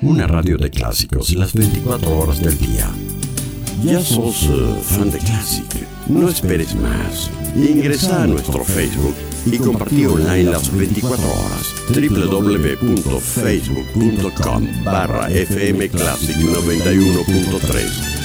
una radio de clásicos las 24 horas del día. ¿Ya sos fan de Classic? No esperes más. Ingresa a nuestro Facebook y compartí online las 24 horas. www.facebook.com/FM Classic 91.3